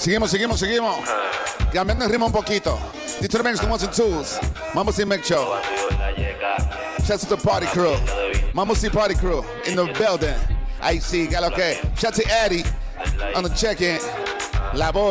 Seguimos. Cambiando el ritmo un poquito. Determined con ones and twos. Mambo C Mix Show. Shouts to the party crew. Mambo C party crew in the building. Ahí sí, got okay. Shout to Eddie on the check-in. La voz.